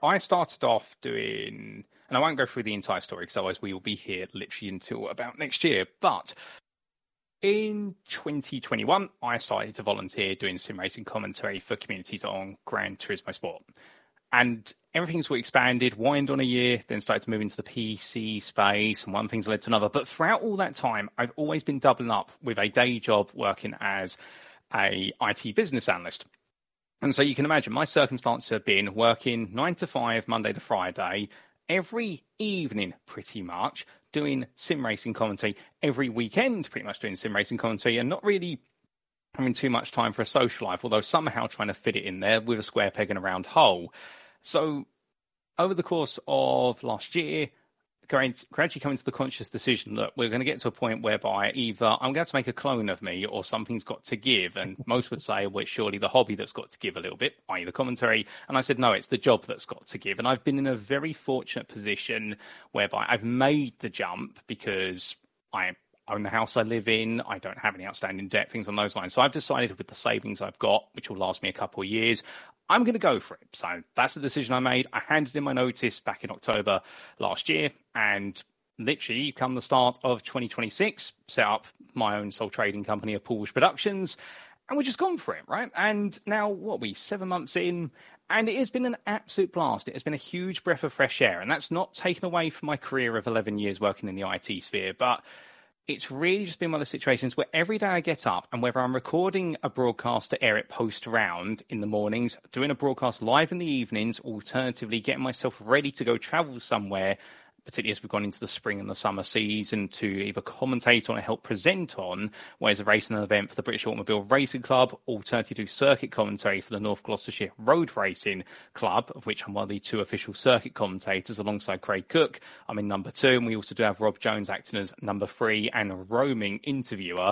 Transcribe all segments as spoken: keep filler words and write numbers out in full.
I started off doing, and I won't go through the entire story because otherwise we will be here literally until about next year. But in twenty twenty-one, I started to volunteer doing sim racing commentary for communities on Gran Turismo Sport. And everything's sort of expanded, wind on a year, then started to move into the P C space, and one thing's led to another. But throughout all that time, I've always been doubling up with a day job working as a I T business analyst. And so you can imagine my circumstances have been working nine to five, Monday to Friday, every evening pretty much, doing sim racing commentary, every weekend pretty much doing sim racing commentary, and not really having too much time for a social life, although somehow trying to fit it in there with a square peg and a round hole. So over the course of last year, gradually coming to the conscious decision that we're going to get to a point whereby either I'm going to have to make a clone of me or something's got to give. And most would say, well, it's surely the hobby that's got to give a little bit, that is the commentary. And I said, no, it's the job that's got to give. And I've been in a very fortunate position whereby I've made the jump because I own the house I live in. I don't have any outstanding debt, things on those lines. So I've decided with the savings I've got, which will last me a couple of years, I'm going to go for it. So that's the decision I made. I handed in my notice back in October last year, and literally come the start of twenty twenty-six, set up my own sole trading company of Porsche Productions, and we're just gone for it, right? And now, what are we, seven months in, and it has been an absolute blast. It has been a huge breath of fresh air, and that's not taken away from my career of eleven years working in the I T sphere, but it's really just been one of those situations where every day I get up, and whether I'm recording a broadcast to air it post-round in the mornings, doing a broadcast live in the evenings, alternatively getting myself ready to go travel somewhere, particularly as we've gone into the spring and the summer season, to either commentate on or help present on, whereas a race and an event for the British Automobile Racing Club, alternatively do circuit commentary for the North Gloucestershire Road Racing Club, of which I'm one of the two official circuit commentators alongside Craig Cook. I'm in number two, and we also do have Rob Jones acting as number three and a roaming interviewer.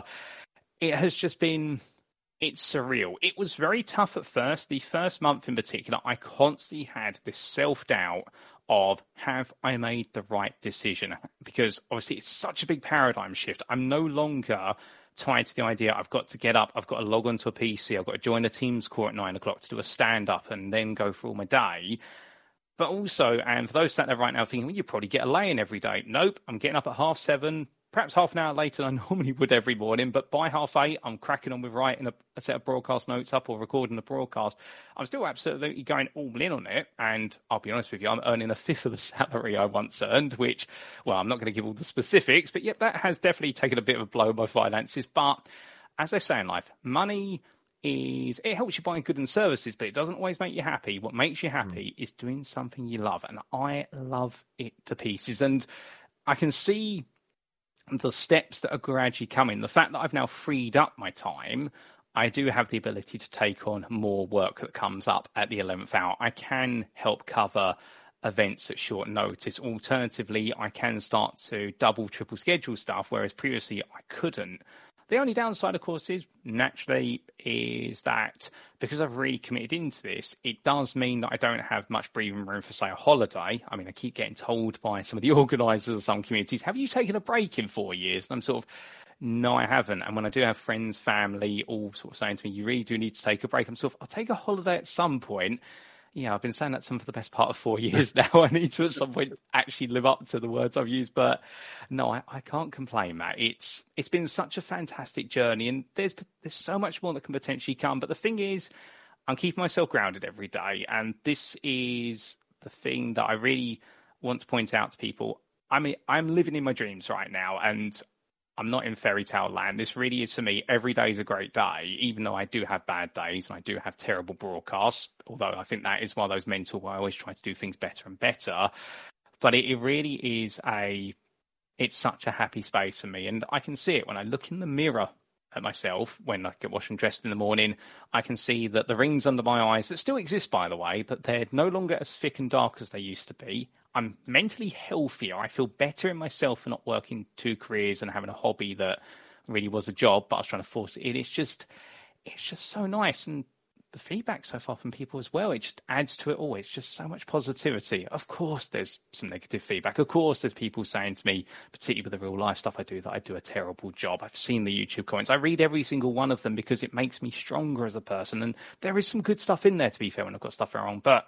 It has just been... It's surreal. It was very tough at first. The first month in particular, I constantly had this self-doubt of, have I made the right decision? Because obviously it's such a big paradigm shift. I'm no longer tied to the idea I've got to get up, I've got to log onto a P C, I've got to join a Teams call at nine o'clock to do a stand-up and then go through all my day. But also, and for those sat there right now thinking, well, you probably get a lay-in every day. Nope, I'm getting up at half seven, perhaps half an hour later than I normally would every morning, but by half eight, I'm cracking on with writing a, a set of broadcast notes up or recording a broadcast. I'm still absolutely going all in on it, and I'll be honest with you, I'm earning a fifth of the salary I once earned, which, well, I'm not going to give all the specifics, but yep, that has definitely taken a bit of a blow on my finances. But as they say in life, money is, it helps you buy goods and services, but it doesn't always make you happy. What makes you happy mm. is doing something you love, and I love it to pieces. And I can see the steps that are gradually coming. The fact that I've now freed up my time, I do have the ability to take on more work that comes up at the eleventh hour. I can help cover events at short notice. Alternatively, I can start to double, triple schedule stuff, whereas previously I couldn't. The only downside, of course, is naturally is that because I've really committed into this, it does mean that I don't have much breathing room for, say, a holiday. I mean, I keep getting told by some of the organisers of some communities, have you taken a break in four years? And I'm sort of, no, I haven't. And when I do have friends, family, all sort of saying to me, you really do need to take a break, I'm sort of, I'll take a holiday at some point. Yeah, I've been saying that to them for the best part of four years now. I need to at some point actually live up to the words I've used. But no, I, I can't complain, Matt. It's it's been such a fantastic journey, and there's there's so much more that can potentially come. But the thing is, I'm keeping myself grounded every day, and this is the thing that I really want to point out to people. I mean, I'm living in my dreams right now, and I'm not in fairy tale land. This really is, for me, every day is a great day, even though I do have bad days and I do have terrible broadcasts, although I think that is one of those mental where I always try to do things better and better. But it, it really is a, it's such a happy space for me. And I can see it when I look in the mirror at myself, when I get washed and dressed in the morning. I can see that the rings under my eyes, that still exist, by the way, but they're no longer as thick and dark as they used to be. I'm mentally healthier. I feel better in myself for not working two careers and having a hobby that really was a job, but I was trying to force it in. It's just, it's just so nice. And the feedback so far from people as well, it just adds to it all. It's just so much positivity. Of course, there's some negative feedback. Of course, there's people saying to me, particularly with the real life stuff I do, that I do a terrible job. I've seen the YouTube comments. I read every single one of them because it makes me stronger as a person. And there is some good stuff in there, to be fair, when I've got stuff wrong. But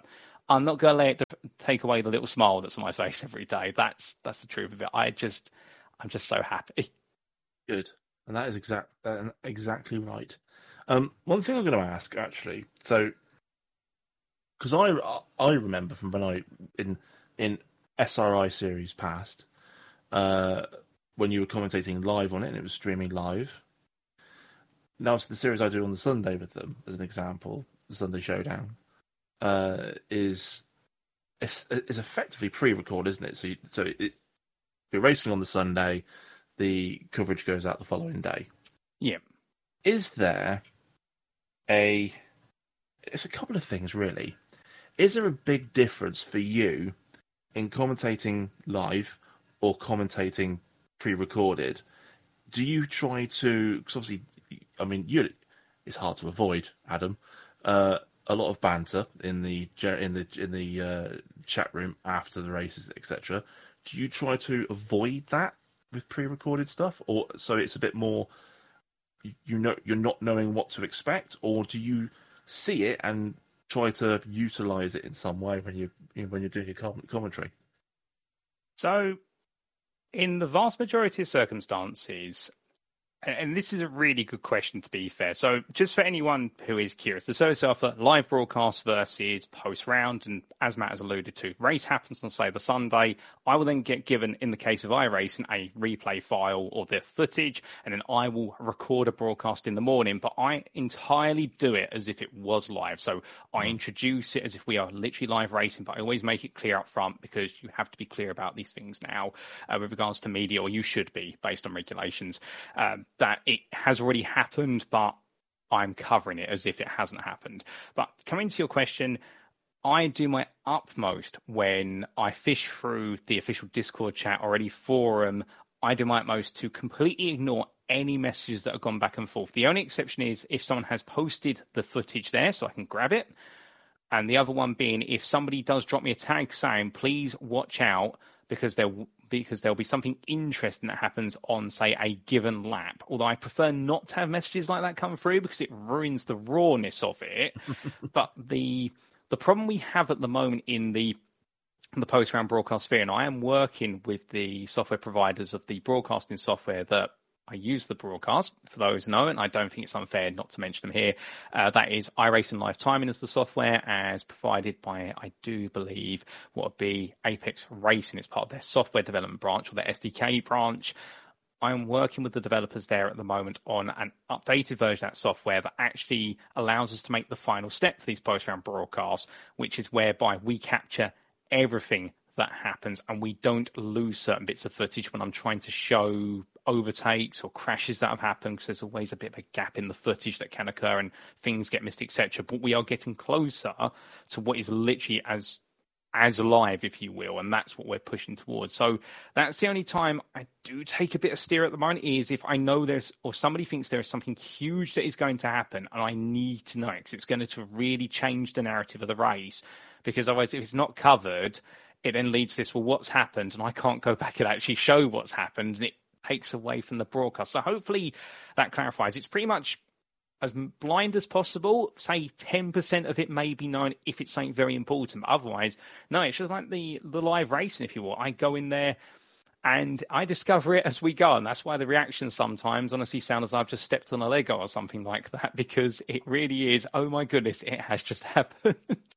I'm not going to let it take away the little smile that's on my face every day. That's that's the truth of it. I just, I'm just so happy. Good, and that is exact uh, exactly right. Um, one thing I'm going to ask actually, so because I I remember from when I in in S R I series past, uh, when you were commentating live on it and it was streaming live. Now, so the series I do on the Sunday with them, as an example, the Sunday Showdown, uh, is is, is effectively pre-recorded, isn't it? So, you, so it, if you're racing on the Sunday, the coverage goes out the following day. Yeah. Is there a? It's a couple of things really. Is there a big difference for you in commentating live or commentating pre-recorded? Do you try to? Because obviously, I mean, you. It's hard to avoid, Adam. Uh, a lot of banter in the in the in the uh, chat room after the races, et cetera. Do you try to avoid that with pre-recorded stuff, or so it's a bit more? You know, you're not knowing what to expect, or do you see it and try to utilize it in some way when you when you're doing your commentary? So, in the vast majority of circumstances, and this is a really good question to be fair. So just for anyone who is curious, the service offer live broadcast versus post round, and as Matt has alluded to, race happens on say the Sunday. I will then get given, in the case of iRacing, a replay file or the footage, and then I will record a broadcast in the morning. But I entirely do it as if it was live. So I mm. introduce it as if we are literally live racing, but I always make it clear up front because you have to be clear about these things now uh, with regards to media, or you should be based on regulations. Um, that it has already happened, but I'm covering it as if it hasn't happened. But coming to your question, I do my utmost when I fish through the official Discord chat or any forum. I do my utmost to completely ignore any messages that have gone back and forth. The only exception is if someone has posted the footage there so I can grab it. And the other one being if somebody does drop me a tag saying, please watch out because there because there'll be something interesting that happens on, say, a given lap. Although I prefer not to have messages like that come through because it ruins the rawness of it. But the the problem we have at the moment in the the post-round broadcast sphere, and I am working with the software providers of the broadcasting software that I use the broadcast, for those who know, and I don't think it's unfair not to mention them here. Uh, that is iRacing Live Timing as the software, as provided by, I do believe, what would be Apex Racing. It's part of their software development branch or their S D K branch. I'm working with the developers there at the moment on an updated version of that software that actually allows us to make the final step for these post-round broadcasts, which is whereby we capture everything that happens and we don't lose certain bits of footage when I'm trying to show overtakes or crashes that have happened, because there's always a bit of a gap in the footage that can occur and things get missed, et cetera. But we are getting closer to what is literally as as live, if you will, and that's what we're pushing towards. So that's the only time I do take a bit of steer at the moment, is if I know there's, or somebody thinks there is something huge that is going to happen and I need to know it because it's going to really change the narrative of the race. Because otherwise, if it's not covered, it then leads to this, well, what's happened? And I can't go back and actually show what's happened. And it takes away from the broadcast. So hopefully that clarifies. It's pretty much as blind as possible. Say ten percent of it may be known if it's something very important. But otherwise, no, it's just like the, the live racing, if you will. I go in there and I discover it as we go. And that's why the reactions sometimes honestly sound as I've just stepped on a Lego or something like that, because it really is, oh my goodness, it has just happened.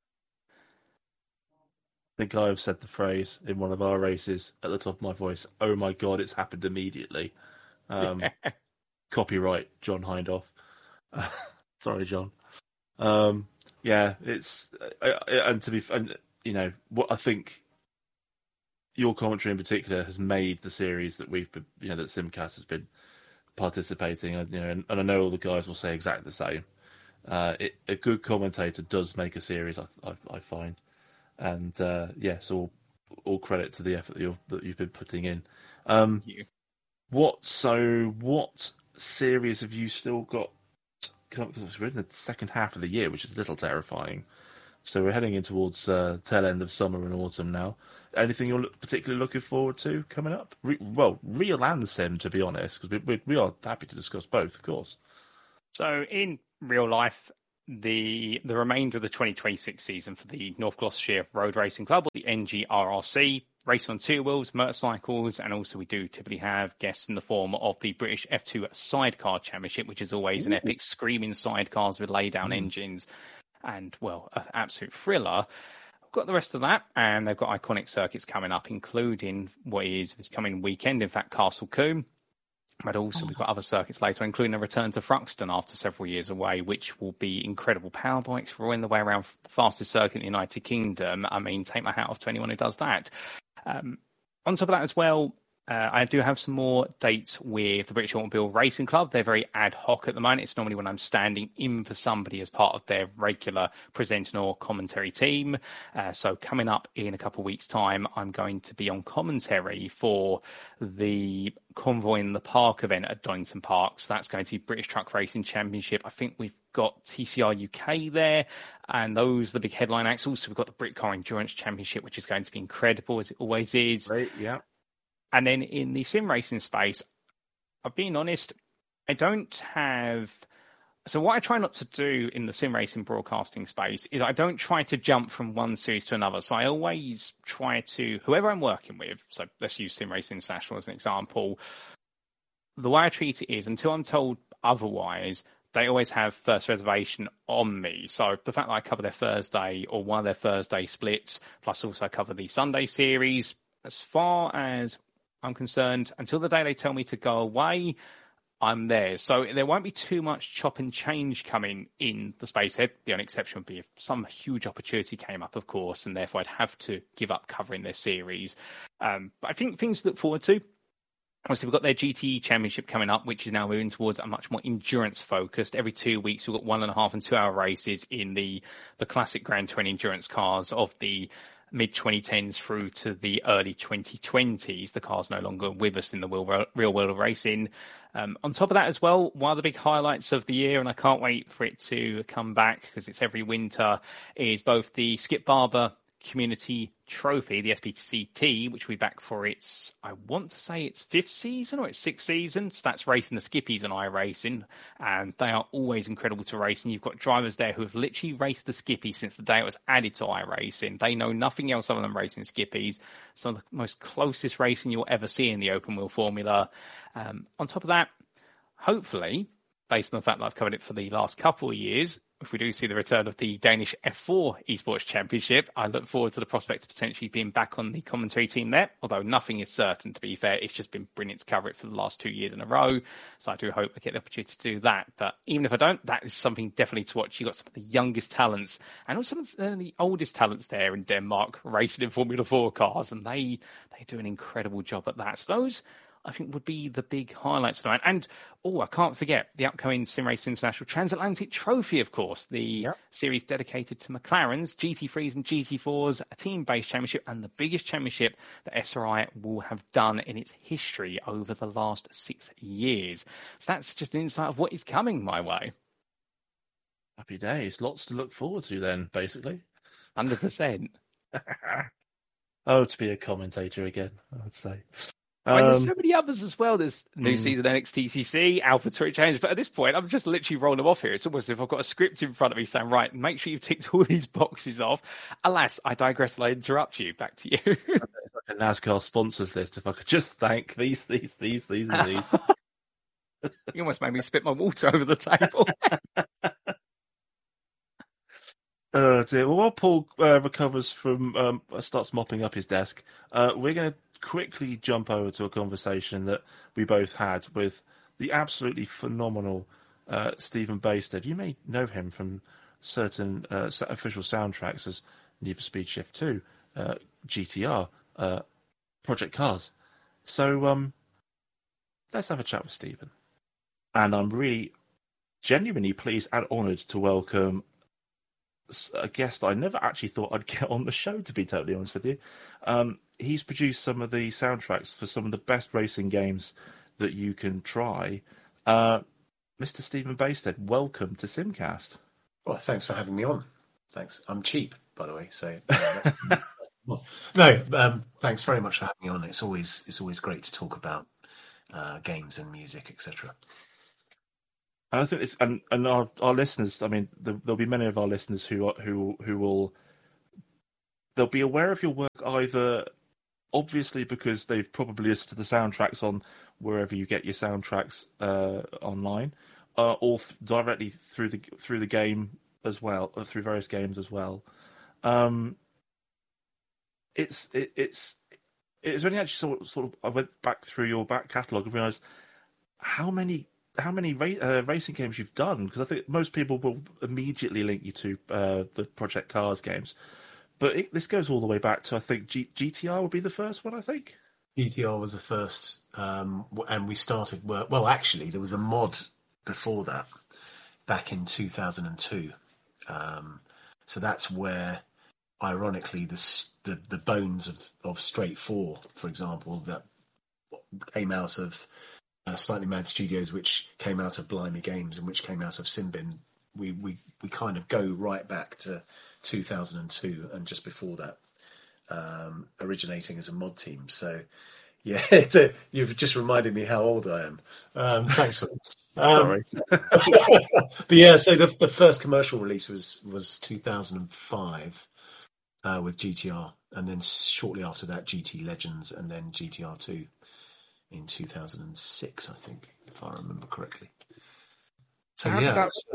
I think I've said the phrase in one of our races at the top of my voice, oh my God, it's happened immediately. Um, yeah. Copyright, John Hindhoff. Uh, sorry, John. Um, yeah, it's, uh, and to be, and, you know, what I think your commentary in particular has made the series that we've been, you know, that Simcast has been participating in, you know, and, and I know all the guys will say exactly the same. Uh, it, a good commentator does make a series, I, I, I find. And uh, yes, all all credit to the effort that, you're, that you've been putting in. Um, Thank you. What so? What series have you still got? Because we're in the second half of the year, which is a little terrifying. So we're heading in towards uh, tail end of summer and autumn now. Anything you're particularly looking forward to coming up? Re- well, real and sim, to be honest, because we, we we are happy to discuss both, of course. So in real life, the the remainder of the twenty twenty-six season for the North Gloucestershire Road Racing Club, or the N G R R C, racing on two wheels, motorcycles, and also we do typically have guests in the form of the British F two Sidecar Championship, which is always Ooh. an epic screaming sidecars with lay-down mm. engines, and, well, an absolute thriller. We've got the rest of that, and they've got iconic circuits coming up, including what is this coming weekend, in fact, Castle Combe. But also, we've got other circuits later, including a return to Thruxton after several years away, which will be incredible. Power bikes rolling the way around the fastest circuit in the United Kingdom. I mean, take my hat off to anyone who does that. Um, on top of that as well, uh, I do have some more dates with the British Automobile Racing Club. They're very ad hoc at the moment. It's normally when I'm standing in for somebody as part of their regular presenting or commentary team. Uh, so coming up in a couple of weeks' time, I'm going to be on commentary for the Convoy in the Park event at Donington Park. So that's going to be British Truck Racing Championship. I think we've got T C R U K there, and those are the big headline acts. Also, we've got the Brit Car Endurance Championship, which is going to be incredible, as it always is. Right, yeah. And then in the sim racing space, I'm being honest, I don't have... So what I try not to do in the sim racing broadcasting space is I don't try to jump from one series to another. So I always try to, whoever I'm working with, so let's use Sim Racing International as an example, the way I treat it is until I'm told otherwise, they always have first reservation on me. So the fact that I cover their Thursday or one of their Thursday splits, plus also cover the Sunday series, as far as I'm concerned, until the day they tell me to go away, I'm there. So there won't be too much chop and change coming in the space head. The only exception would be if some huge opportunity came up, of course, and therefore I'd have to give up covering their series. Um, but I think things to look forward to. Obviously, we've got their G T E Championship coming up, which is now moving towards a much more endurance-focused. Every two weeks, we've got one and a half and two-hour races in the, the classic Grand Touring endurance cars of the mid twenty tens through to the early twenty twenties. The car's no longer with us in the real, real world of racing. Um, on top of that as well, one of the big highlights of the year, and I can't wait for it to come back because it's every winter, is both the Skip Barber Community Trophy, the S P C T, which we back for its, I want to say its fifth season or its sixth season. So that's racing the Skippies on iRacing, and they are always incredible to race. And you've got drivers there who have literally raced the Skippy since the day it was added to iRacing. They know nothing else other than racing Skippies. Some of the most closest racing you'll ever see in the open wheel formula. Um, on top of that, hopefully, based on the fact that I've covered it for the last couple of years, if we do see the return of the Danish F four Esports Championship, I look forward to the prospect of potentially being back on the commentary team there, although nothing is certain, to be fair. It's just been brilliant to cover it for the last two years in a row, so I do hope I get the opportunity to do that. But even if I don't, that is something definitely to watch. You've got some of the youngest talents and also some of the oldest talents there in Denmark racing in Formula four cars, and they, they do an incredible job at that. So those, I think, would be the big highlights tonight. And, oh, I can't forget the upcoming Sim Racing International Transatlantic Trophy, of course, the yep. series dedicated to McLarens, G T threes and G T fours, a team-based championship, and the biggest championship that S R I will have done in its history over the last six years. So that's just an insight of what is coming my way. Happy days. Lots to look forward to then, basically. one hundred percent. Oh, to be a commentator again, I would say. I mean, there's so many others as well. There's new mm. season N X T C C, Alpha Tour Change, but at this point, I'm just literally rolling them off here. It's almost as if I've got a script in front of me saying, right, make sure you've ticked all these boxes off. Alas, I digress and I interrupt you. Back to you. It's like a NASCAR sponsors list. If I could just thank these, these, these, these, and these. You almost made me spit my water over the table. Oh dear. Well, while Paul uh, recovers from, um, starts mopping up his desk, uh, we're going to quickly jump over to a conversation that we both had with the absolutely phenomenal uh, Stephen Baysted. You may know him from certain uh, official soundtracks as Need for Speed Shift two, uh, G T R, uh, Project Cars. So um, let's have a chat with Stephen. And I'm really genuinely pleased and honoured to welcome a guest I never actually thought I'd get on the show, to be totally honest with you. Um, he's produced some of the soundtracks for some of the best racing games that you can try. Uh, Mister Stephen Baysted, welcome to Simcast. Well, thanks for having me on. Thanks. I'm cheap, by the way. So uh, that's... well, no, um, thanks very much for having me on. It's always it's always great to talk about uh, games and music, et cetera. And I think it's and, and our, our listeners. I mean, there, there'll be many of our listeners who are, who who will they'll be aware of your work either obviously because they've probably listened to the soundtracks on wherever you get your soundtracks uh, online, uh, or th- directly through the through the game as well, or through various games as well. Um, it's it, it's it's only actually sort of, sort of I went back through your back catalogue and realised how many how many ra- uh, racing games you've done, because I think most people will immediately link you to uh, the Project Cars games, but it, this goes all the way back to I think G- GTR would be the first one. I think G T R was the first, um, and we started work. Well, actually, there was a mod before that, back in two thousand two. Um, so that's where, ironically, the the, the bones of, of Straight Four, for example, that came out of uh, Slightly Mad Studios, which came out of Blimey Games, and which came out of Sinbin. We we we kind of go right back to two thousand two, and just before that, um, originating as a mod team. So. Yeah, it's a, you've just reminded me how old I am. Um, thanks for that. Um, sorry, but yeah, so the, the first commercial release was was two thousand five uh, with G T R, and then shortly after that, G T Legends, and then G T R two in two thousand six, I think, if I remember correctly. So how yeah, did that? it's-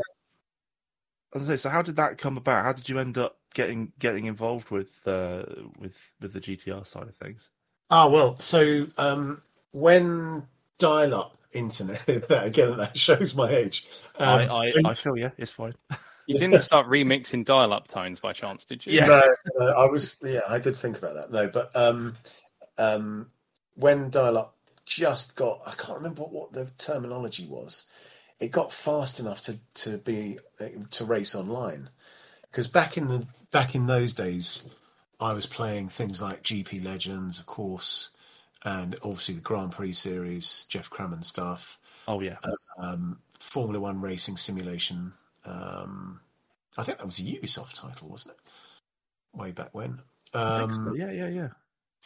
As I say, so how did that come about? How did you end up getting getting involved with uh, with with the G T R side of things? ah well, so um, when dial-up internet, again, that shows my age. Um, I, I, when- I feel yeah, it's fine. You didn't start remixing dial-up tones by chance, did you? Yeah. No, no, I was. Yeah, I did think about that. No, but um, um, when dial-up just got, I can't remember what, what the terminology was. It got fast enough to to be to race online, because back in the back in those days, I was playing things like G P Legends, of course, and obviously the Grand Prix series, Jeff Crammond stuff, Oh yeah. um, Formula One racing simulation. Um, I think that was a Ubisoft title, wasn't it? Way back when. I think so. Um, Yeah, yeah, yeah.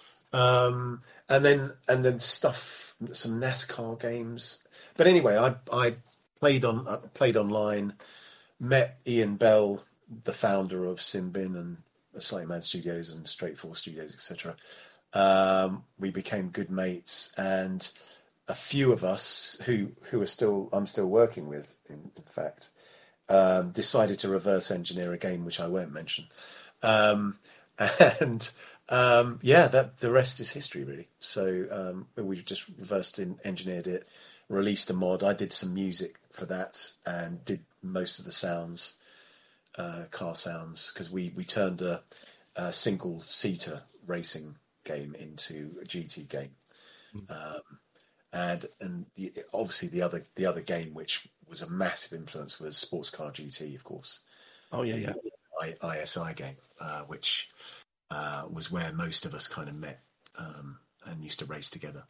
um, and then and then stuff, some NASCAR games. But anyway, I I played on uh, played online, met Ian Bell, the founder of Sinbin and the Slightly Mad Studios and Straight Four Studios, et cetera. Um, we became good mates, and a few of us who who are still I'm still working with, in, in fact, um, decided to reverse engineer a game which I won't mention. Um, and um, yeah, that the rest is history, really. So um, we just reversed in, engineered it, released a mod. I did some music for that and did most of the sounds, uh, car sounds, because we we turned a, a single seater racing game into a G T game. Um, and and the, obviously the other the other game which was a massive influence was Sports Car G T, of course. Oh yeah, yeah. The I, ISI game, uh, which uh, was where most of us kind of met um, and used to race together.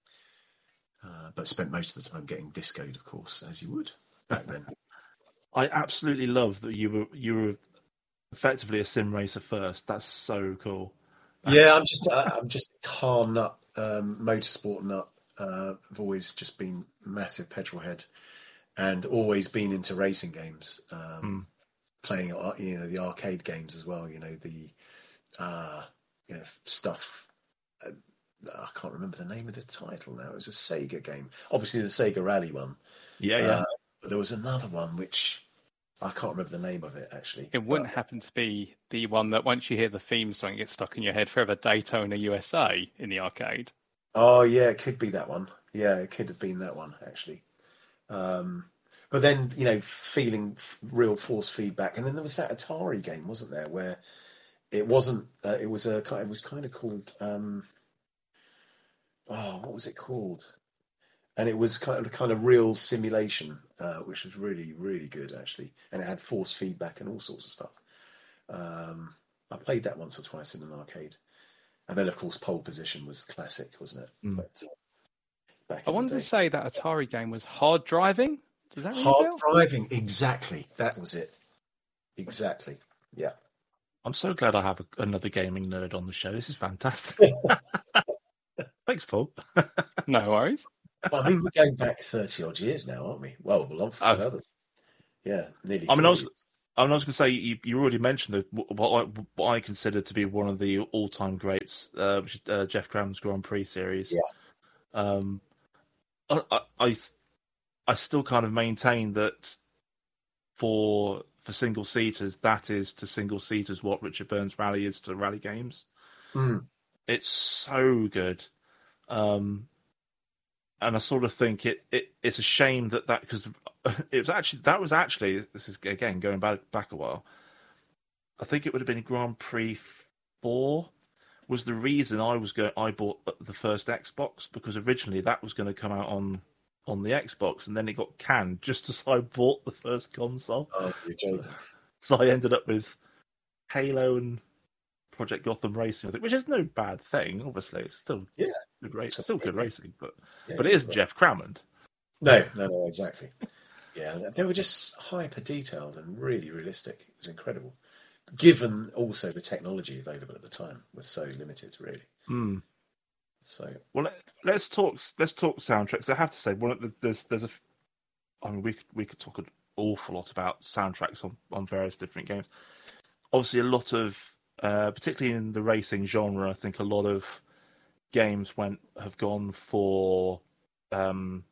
Uh, but spent most of the time getting discoed, of course, as you would back then. I absolutely love that you were you were effectively a sim racer first. That's so cool. Yeah, I'm just uh, I'm just a car nut, um, motorsport nut. Uh, I've always just been massive petrol head, and always been into racing games. Um, Mm. Playing, uh, you know, the arcade games as well. You know, the uh, you know stuff. Uh, I can't remember the name of the title now. It was a Sega game, obviously the Sega Rally one. Yeah, yeah. Uh, but there was another one which I can't remember the name of it actually. It wouldn't but, happen to be the one that once you hear the theme song, it gets stuck in your head forever. Daytona U S A in the arcade. Oh yeah, it could be that one. Yeah, it could have been that one actually. Um, but then you know, feeling real force feedback, and then there was that Atari game, wasn't there, where it wasn't. Uh, it was a. It was kind of called. Um, oh, what was it called? And it was kind of kind of real simulation, uh, which was really really good actually, and it had force feedback and all sorts of stuff. Um, I played that once or twice in an arcade, and then of course Pole Position was classic, wasn't it? Mm. But, uh, back I in wanted the to day, say that Atari game was Hard Driving. Does that ring a hard bell? driving, exactly. That was it, exactly. Yeah. I'm so glad I have a, another gaming nerd on the show. This is fantastic. Thanks, Paul. No worries. Well, I mean, we're going back thirty odd years now, aren't we? Well, well, on I've, further. Yeah, nearly I mean, I forty was, years. I mean, I was going to say you, you already mentioned the, what, I, what I consider to be one of the all-time greats, uh, which is uh, Jeff Cram's Grand Prix series. Yeah. Um, I, I, I, I still kind of maintain that for for single seaters, that is to single seaters what Richard Burns Rally is to rally games. Mm. It's so good. Um, and I sort of think it, it it's a shame that that because it was actually that was actually this is again going back back a while. I think it would have been Grand Prix four was the reason I was going. I bought the first Xbox because originally that was going to come out on on the Xbox, and then it got canned just as I bought the first console. Oh, you're joking. So, so I ended up with Halo and Project Gotham Racing, I think, which is no bad thing. Obviously, it's still Yeah, good racing, still good racing, but yeah, but it isn't right. Jeff Crammond. No, no, no, exactly. Yeah, they were just hyper detailed and really realistic. It was incredible, given also the technology available at the time was so limited, really. Mm. So, well, let, let's talk. Let's talk soundtracks. I have to say, one of the, there's there's a. I mean, we could we could talk an awful lot about soundtracks on, on various different games. Obviously, a lot of, uh, particularly in the racing genre, I think a lot of games went have gone for. Um,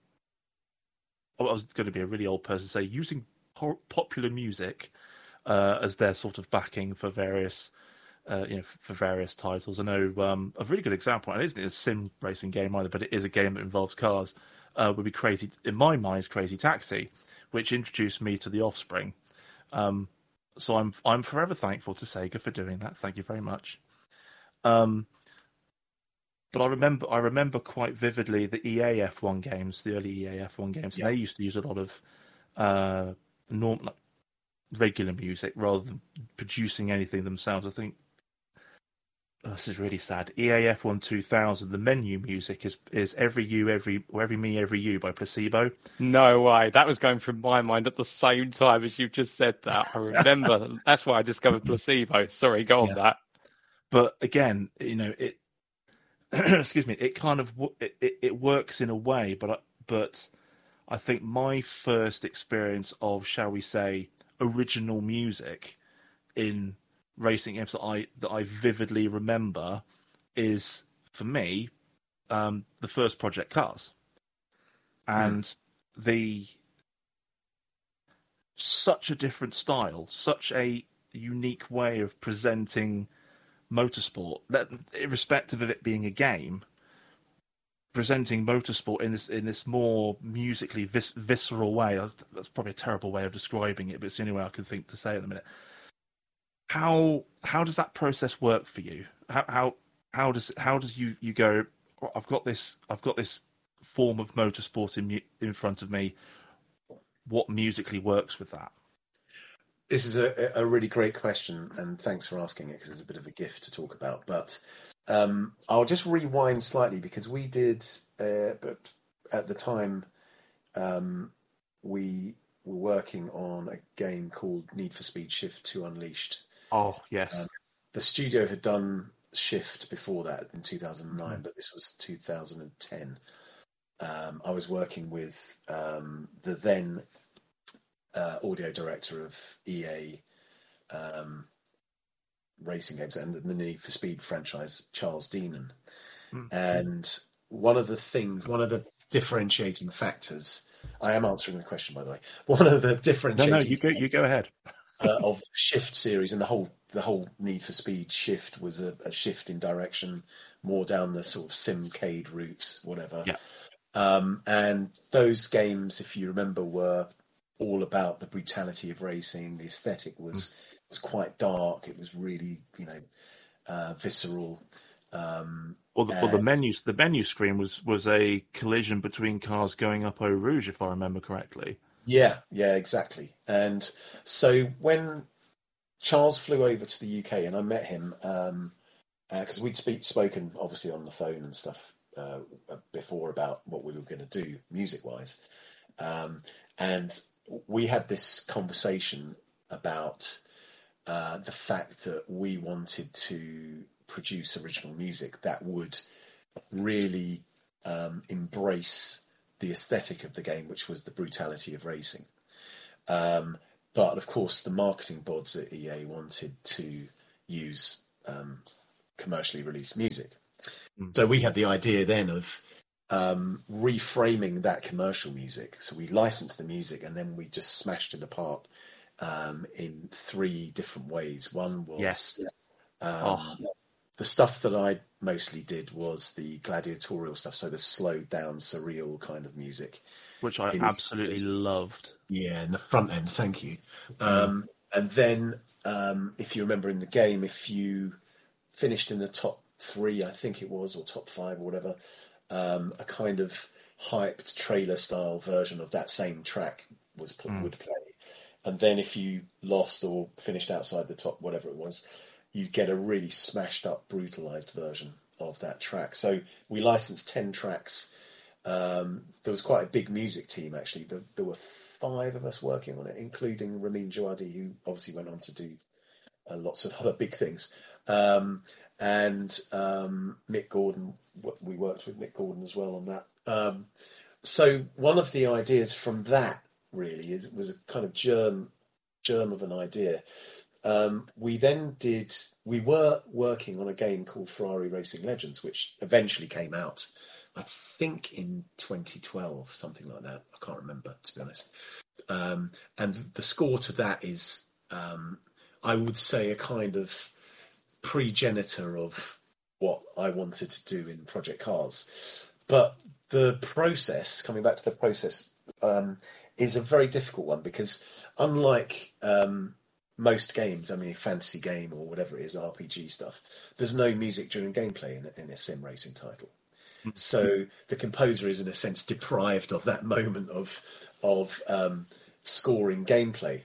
I was going to be a really old person to say using popular music uh, as their sort of backing for various, uh, you know, for various titles. I know um, a really good example, and it isn't a sim racing game either, but it is a game that involves cars. Uh, would be Crazy, in my mind, Crazy Taxi, which introduced me to the Offspring. Um, so I'm I'm forever thankful to Sega for doing that. Thank you very much. Um, but I remember I remember quite vividly the E A F one games, the early E A F one games, yeah. and they used to use a lot of uh, normal, like, regular music rather than producing anything themselves. I think oh, this is really sad. E A F one two thousand, the menu music is is Every You, Every or Every Me, Every You by Placebo. No way. That was going through my mind at the same time as you just said that. I remember. That's why I discovered Placebo. Sorry, go on Yeah. that. But again, you know, it. excuse me. It kind of it, it, it works in a way, but I, but I think my first experience of, shall we say, original music in racing games that I that I vividly remember is, for me, um, the first Project Cars, and mm. the such a different style, such a unique way of presenting motorsport, irrespective of it being a game, presenting motorsport in this in this more musically vis- visceral way. That's probably a terrible way of describing it, but it's the only way I can think to say it in a minute. How how does that process work for you? How how how does how does you, you go? I've got this I've got this form of motorsport in in front of me. What musically works with that? This is a, a really great question, and thanks for asking it because it's a bit of a gift to talk about. But um, I'll just rewind slightly because we did, uh, but at the time, um, we were working on a game called Need for Speed Shift two Unleashed. Oh yes, um, the studio had done Shift before that in two thousand nine, mm-hmm. but this was two thousand ten. Um, I was working with um, the then Uh, audio director of E A um, racing games and the Need for Speed franchise, Charles Deenan. Mm-hmm. And one of the things, one of the differentiating factors, I am answering the question, by the way. One of the differentiating no, no, you go, you go ahead. uh, of the Shift series and the whole, the whole Need for Speed Shift was a, a shift in direction, more down the sort of Simcade route, whatever. Yeah. Um, and those games, if you remember, were all about the brutality of racing. The aesthetic was mm. was quite dark. It was really, you know, uh, visceral. Um, well, the, and... well, the menus, the menu screen was was a collision between cars going up Eau Rouge, if I remember correctly. Yeah, yeah, exactly. And so when Charles flew over to the U K, and I met him because um, uh, we'd speak, spoken obviously on the phone and stuff uh, before about what we were going to do music-wise, um, and we had this conversation about uh, the fact that we wanted to produce original music that would really um, embrace the aesthetic of the game, which was the brutality of racing. Um, but of course, the marketing bods at E A wanted to use um, commercially released music. Mm. So we had the idea then of um, reframing that commercial music. So we licensed the music and then we just smashed it apart um, in three different ways. One was yes. um, oh. the stuff that I mostly did was the gladiatorial stuff, so the slowed down, surreal kind of music. Which I absolutely loved. Yeah, in the front end, thank you. Um, yeah. And then, um, if you remember in the game, if you finished in the top three, I think it was, or top five or whatever, um, a kind of hyped trailer-style version of that same track was mm. would play. And then if you lost or finished outside the top, whatever it was, you'd get a really smashed-up, brutalized version of that track. So we licensed ten tracks. Um, there was quite a big music team, actually. There, there were five of us working on it, including Ramin Djawadi, who obviously went on to do uh, lots of other big things. Um, and um, Mick Gordon, we worked with Mick Gordon as well on that. Um, so one of the ideas from that, really, is was a kind of germ, germ of an idea. Um, we then did, we were working on a game called Ferrari Racing Legends, which eventually came out, I think in twenty twelve, something like that. I can't remember, to be honest. Um, and the score to that is, um, I would say, a kind of progenitor of what I wanted to do in Project Cars. But the process, coming back to the process, um, is a very difficult one because unlike um, most games, I mean, a fantasy game or whatever it is, R P G stuff, there's no music during gameplay in, in a sim racing title. So the composer is, in a sense, deprived of that moment of of um, scoring gameplay.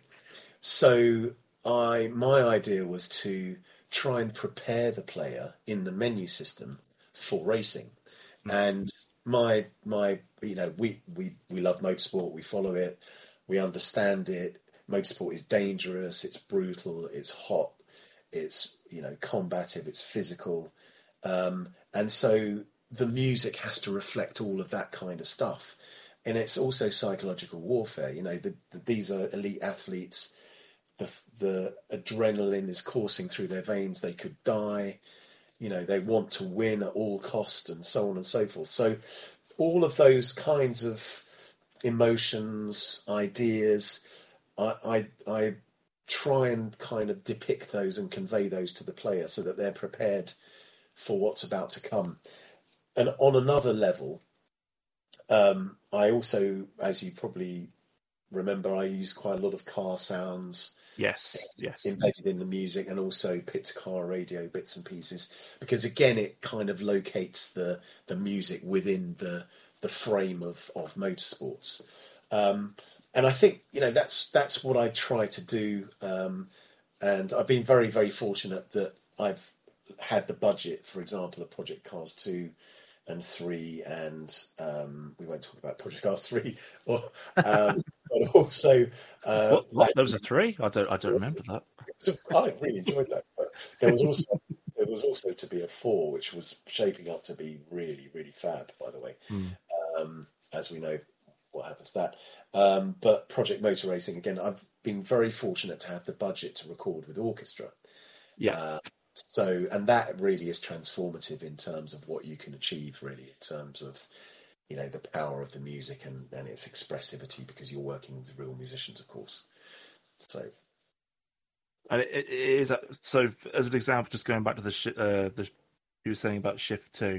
So I my idea was to try and prepare the player in the menu system for racing. Mm-hmm. And my my you know we, we we love motorsport, we follow it, we understand it. Motorsport is dangerous, it's brutal, it's hot, it's you know combative, it's physical, um, and so the music has to reflect all of that kind of stuff. And it's also psychological warfare. You know, the, the, these are elite athletes. The, the adrenaline is coursing through their veins. They could die. You know, they want to win at all cost and so on and so forth. So all of those kinds of emotions, ideas, I, I, I try and kind of depict those and convey those to the player so that they're prepared for what's about to come. And on another level, um, I also, as you probably remember, I use quite a lot of car sounds. Yes, yes. Embedded in the music, and also pit-to-car radio bits and pieces, because again, it kind of locates the the music within the the frame of of motorsports. Um, and I think you know that's that's what I try to do. Um, and I've been very very fortunate that I've had the budget, for example, of Project Cars two. And three, and um, we won't talk about Project Cars three, or, um, but also uh, what, what? There was a three. I don't. I don't remember that. Was, I really enjoyed that. But there was also there was also to be a four, which was shaping up to be really, really fab. By the way, mm. um, as we know, what happened to that. Um, but Project Motor Racing again, I've been very fortunate to have the budget to record with orchestra. Yeah. Uh, So, and that really is transformative in terms of what you can achieve, really, in terms of, you know, the power of the music and, and its expressivity, because you're working with real musicians, of course. So, and it, it is so. As an example, just going back to the sh- uh, the you were saying about Shift Two.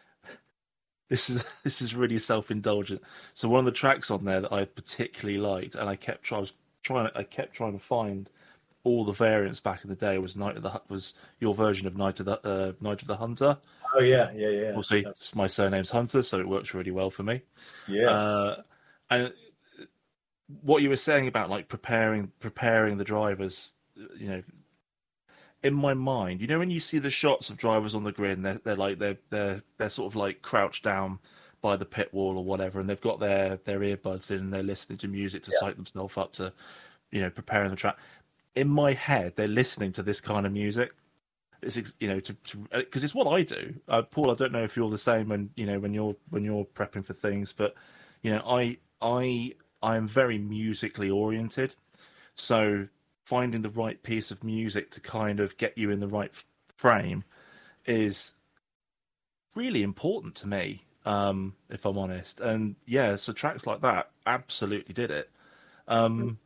This is this is really self-indulgent. So one of the tracks on there that I particularly liked, and I kept I was trying I kept trying to find all the variants back in the day, was Night of the was your version of Night of the uh, Night of the Hunter. Oh yeah, yeah, yeah. Obviously, That's... my surname's Hunter, so it works really well for me. Yeah. Uh, and what you were saying about like preparing preparing the drivers, you know, in my mind, you know, when you see the shots of drivers on the grid, and they're they're like they're they're they're sort of like crouched down by the pit wall or whatever, and they've got their their earbuds in and they're listening to music to yeah. psych themselves up to, you know, preparing the track. In my head, they're listening to this kind of music. It's, you know, to because it's what I do. Uh, Paul, I don't know if you're the same when you know when you're when you're prepping for things, but You know, I I I am very musically oriented, so finding the right piece of music to kind of get you in the right frame is really important to me, um, if I'm honest. And yeah, so tracks like that absolutely did it. Um,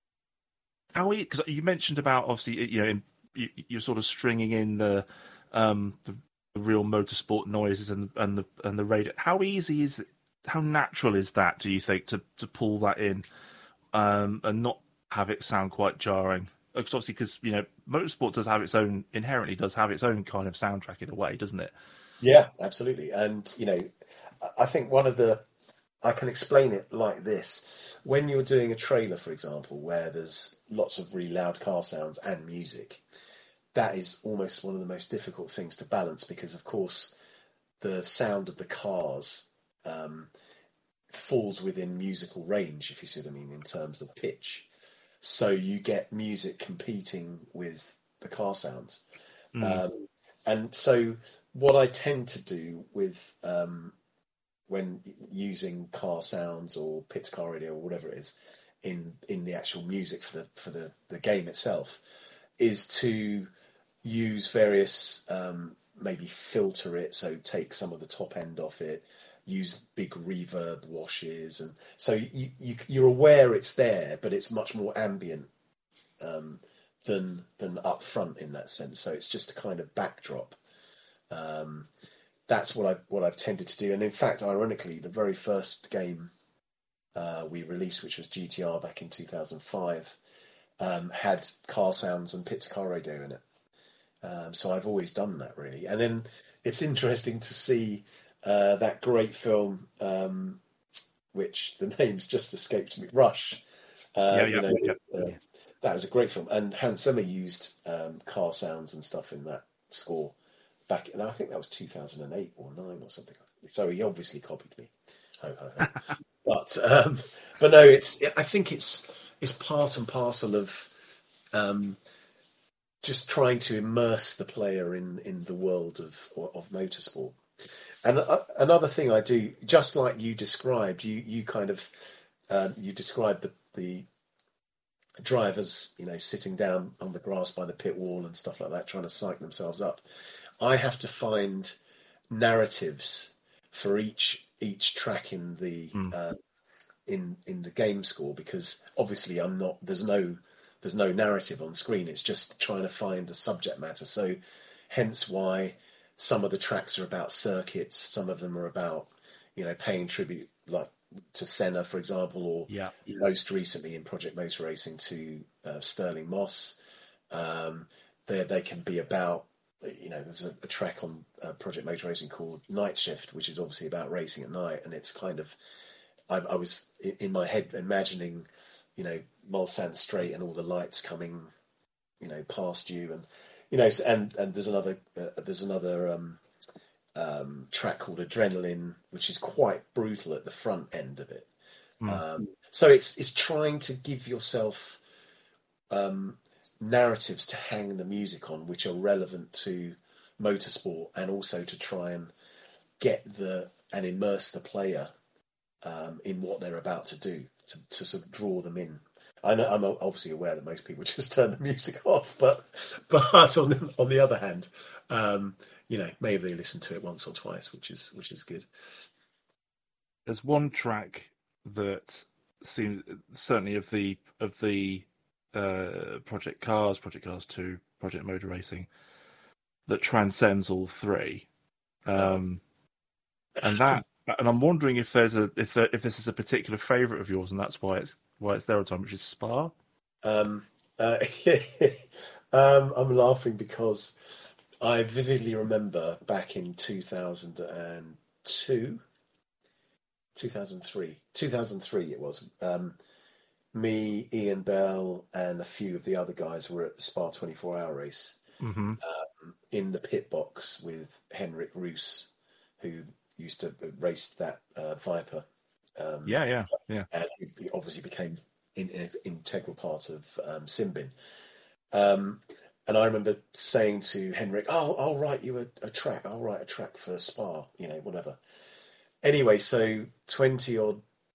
how because you mentioned about obviously you know in, you, you're sort of stringing in the um, the, the real motorsport noises and and the and the radio. How easy is it? How natural is that? Do you think to to pull that in um, and not have it sound quite jarring? Because obviously, because you know, motorsport does have its own inherently does have its own kind of soundtrack in a way, doesn't it? Yeah, absolutely. And, you know, I think one of the, I can explain it like this. When you're doing a trailer, for example, where there's lots of really loud car sounds and music, that is almost one of the most difficult things to balance because, of course, the sound of the cars um, falls within musical range, if you see what I mean, in terms of pitch. So you get music competing with the car sounds. Mm. Um, and so what I tend to do with um, when using car sounds or pit to car radio or whatever it is in in the actual music for the for the, the game itself is to use various um, maybe filter it, so take some of the top end off it, use big reverb washes, and so you, you you're aware it's there, but it's much more ambient um, than than up front in that sense. So it's just a kind of backdrop. Um, that's what I what I've tended to do, and in fact, ironically, the very first game uh, we released, which was G T R back in two thousand five, um, had car sounds and pit to car radio in it. Um, so I've always done that really, and then it's interesting to see uh, that great film, um, which the name's just escaped me, Rush. Uh, Yeah, you yeah, know, yeah. uh, Yeah. that was a great film, and Hans Zimmer used um, car sounds and stuff in that score back. And I think that was two thousand eight or nine or something. So he obviously copied me. Ho ho ho. But um, but no, it's. I think it's it's part and parcel of um, just trying to immerse the player in, in the world of of motorsport. And uh, another thing I do, just like you described, you you kind of um, you described the the drivers, you know, sitting down on the grass by the pit wall and stuff like that, trying to psych themselves up. I have to find narratives for each each track in the Mm. uh, in in the game score, because obviously I'm not there's no there's no narrative on screen. It's just trying to find a subject matter. So hence why some of the tracks are about circuits, some of them are about, you know, paying tribute like to Senna, for example, or Yeah. most recently in Project Motor Racing to uh, Sterling Moss. Um, they they can be about, you know, there's a, a track on uh, Project Motor Racing called Night Shift, which is obviously about racing at night, and it's kind of I, I was in my head imagining, you know, Mulsanne Straight and all the lights coming, you know, past you, and you know, and and there's another uh, there's another um, um, track called Adrenaline, which is quite brutal at the front end of it. Mm. Um, so it's it's trying to give yourself um, narratives to hang the music on, which are relevant to motorsport, and also to try and get the and immerse the player um, in what they're about to do, to, to sort of draw them in. I know, I'm obviously aware that most people just turn the music off, but but on the, on the other hand, um, you know, maybe they listen to it once or twice, which is which is good. There's one track that seems certainly of the of the uh, Project Cars, Project Cars Two, Project Motor Racing that transcends all three, um, and that and I'm wondering if there's a if there, if this is a particular favourite of yours, and that's why it's why it's there all the time, which is Spa. Um, uh, um, I'm laughing because I vividly remember back in two thousand two, two thousand three, two thousand three it was. Um, me, Ian Bell, and a few of the other guys were at the Spa twenty-four hour race Mm-hmm. um, in the pit box with Henrik Roos, who used to race that uh, Viper. Um, Yeah, yeah, yeah. And he obviously became an in, integral part of um, Simbin. Um, and I remember saying to Henrik, "Oh, I'll write you a, a track. I'll write a track for Spa, you know, whatever." Anyway, so twenty odd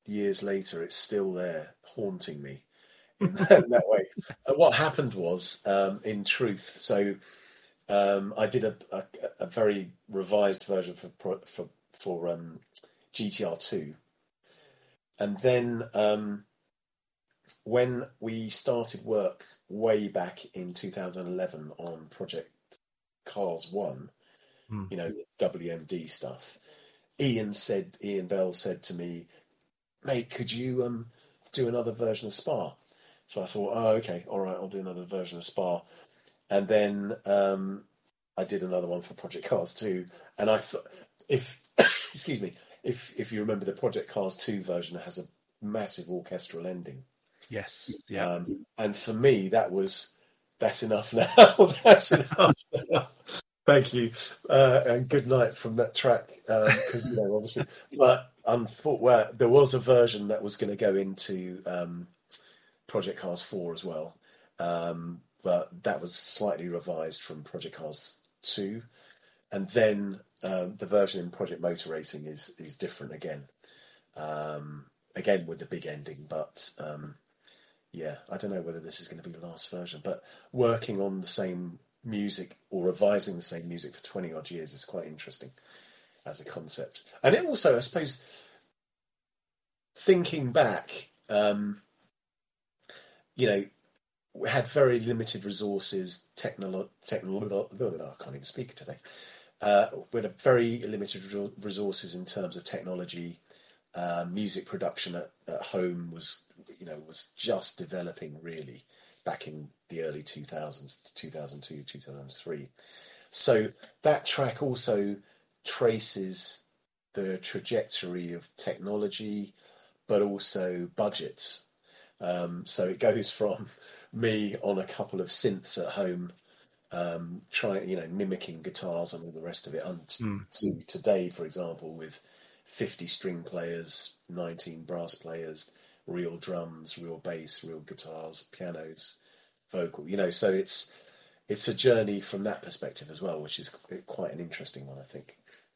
years later, it's still there haunting me in that, in that way. And what happened was, um, in truth, so um, I did a, a, a very revised version for pro- for for um, G T R two, and then um, when we started work way back in two thousand eleven on Project Cars One, Hmm. you know, the W M D stuff, Ian said, Ian Bell said to me, "Mate, could you um do another version of Spa?" So I thought, oh, okay, all right, I'll do another version of Spa. And then um, I did another one for Project Cars two. And I thought, if, excuse me, if if you remember, the Project Cars two version has a massive orchestral ending. Yes. Yeah. Um, and for me, that was, that's enough now. That's enough now. Thank you. Uh, and good night from that track. Because, um, you know, obviously, but um, well, there was a version that was going to go into um, Project Cars four as well. Um, but that was slightly revised from Project Cars two. And then um, the version in Project Motor Racing is, is different again. Um, again, with the big ending. But um, yeah, I don't know whether this is going to be the last version. But working on the same music or revising the same music for twenty odd years is quite interesting as a concept. And it also, I suppose, thinking back, um, you know, we had very limited resources, technolo- technolo- I can't even speak today. Uh, we had a very limited resources in terms of technology. Uh, music production at, at home was, you know, was just developing really back in the early two thousands, two thousand two, two thousand three. So that track also traces the trajectory of technology, but also budgets. Um, so it goes from me on a couple of synths at home, um, trying, you know, mimicking guitars and all the rest of it, and Mm. to today, for example, with fifty string players, nineteen brass players, real drums, real bass, real guitars, pianos, vocal. You know, so it's it's a journey from that perspective as well, which is quite an interesting one, I think.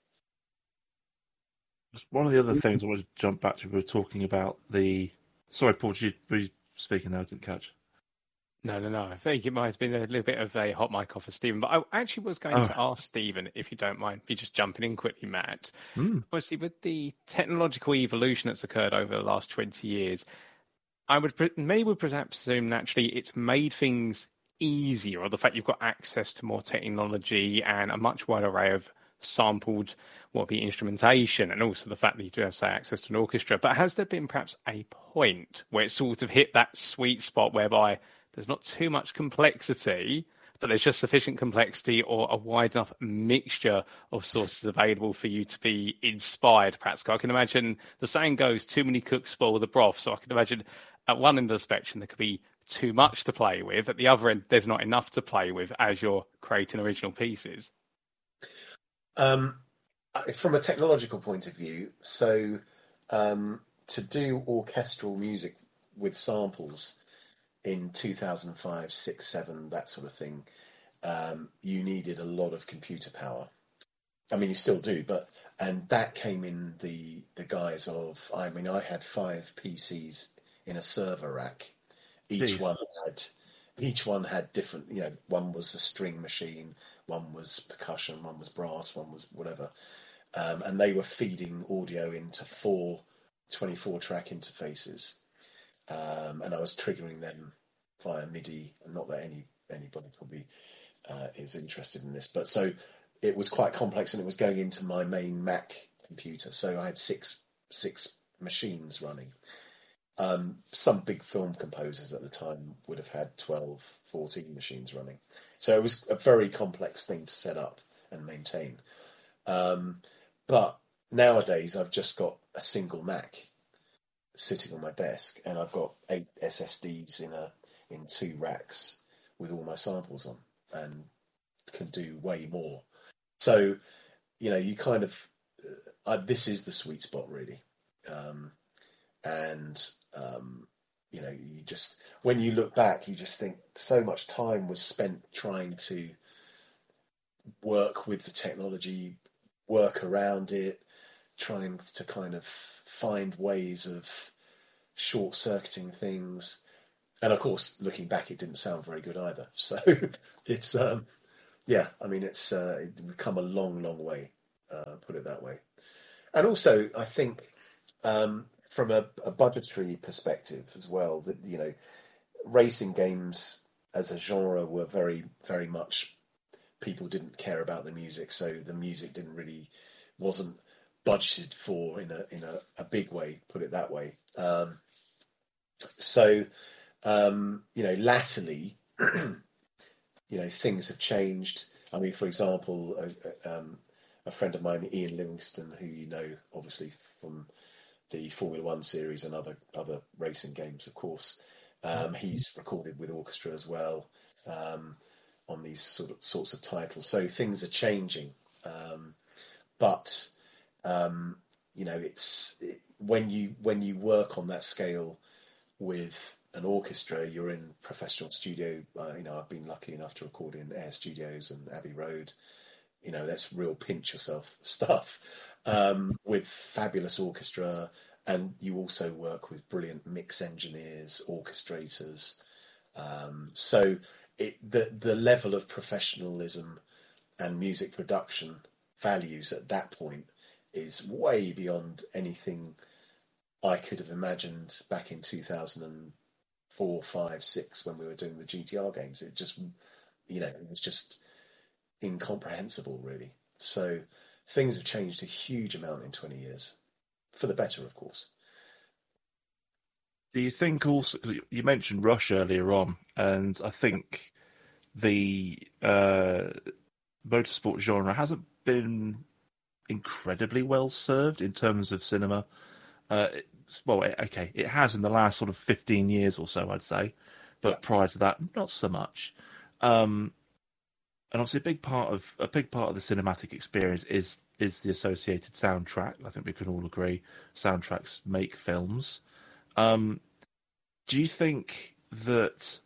Just one of the other things I wanted to jump back to, we were talking about the. Sorry, Paul, did you, were you speaking now? I didn't catch. No, no, no. I think it might have been a little bit of a hot mic off of Stephen, but I actually was going Oh. to ask Stephen, if you don't mind, if you're just jumping in quickly, Matt. Mm. Obviously, with the technological evolution that's occurred over the last twenty years, I would pre- maybe perhaps assume naturally it's made things easier, or the fact you've got access to more technology and a much wider array of sampled what would be instrumentation, and also the fact that you do have, say, access to an orchestra. But has there been perhaps a point where it sort of hit that sweet spot whereby there's not too much complexity, but there's just sufficient complexity or a wide enough mixture of sources available for you to be inspired, perhaps? I can imagine the saying goes, too many cooks spoil the broth. So I can imagine at one end of the spectrum, there could be too much to play with. At the other end, there's not enough to play with as you're creating original pieces. Um, from a technological point of view, so um, to do orchestral music with samples in two thousand five, six, seven, that sort of thing, um, you needed a lot of computer power. I mean, you still do, but and that came in the the guise of. I mean, I had five P Cs in a server rack. Each Jeez. one had each one had different. You know, one was a string machine, one was percussion, one was brass, one was whatever, um, and they were feeding audio into four twenty-four track interfaces. Um, and I was triggering them via MIDI, and not that any anybody probably uh, is interested in this, but so it was quite complex, and it was going into my main Mac computer. So I had six six machines running. Um, some big film composers at the time would have had twelve, fourteen machines running. So it was a very complex thing to set up and maintain. Um, but nowadays, I've just got a single Mac sitting on my desk, and I've got eight S S Ds in a in two racks with all my samples on, and can do way more. So, you know, you kind of uh, this is the sweet spot really, um, and um, you know, you just when you look back, you just think so much time was spent trying to work with the technology, work around it, trying to kind of find ways of short-circuiting things. And of course, looking back, it didn't sound very good either. So it's, um, yeah, I mean, it's, uh, it's come a long, long way, uh, put it that way. And also, I think um, from a, a budgetary perspective as well, that, you know, racing games as a genre were very, very much, people didn't care about the music, so the music didn't really, wasn't budgeted for in a in a, a big way, put it that way. Um, so, um, you know, latterly, you know, things have changed. I mean, for example, a, um, a friend of mine, Ian Livingston, who you know, obviously from the Formula One series and other other racing games, of course, um, he's recorded with orchestra as well um, on these sort of sorts of titles. So things are changing, um, but um, you know, it's it, when you when you work on that scale with an orchestra, you're in professional studio. Uh, you know, I've been lucky enough to record in Air Studios and Abbey Road. You know, that's real pinch yourself stuff um, with fabulous orchestra, and you also work with brilliant mix engineers, orchestrators. Um, so it, the the level of professionalism and music production values at that point is way beyond anything I could have imagined back in two thousand four, five, six when we were doing the G T R games. It just, you know, it was just incomprehensible, really. So things have changed a huge amount in twenty years, for the better, of course. Do you think also, you mentioned Rush earlier on, and I think the uh, motorsport genre hasn't been incredibly well served in terms of cinema. Uh, well, okay, it has in the last sort of fifteen years or so, I'd say, but Yeah. prior to that, not so much. Um, and obviously, a big part of a big part of the cinematic experience is is the associated soundtrack. I think we can all agree soundtracks make films. Um, do you think that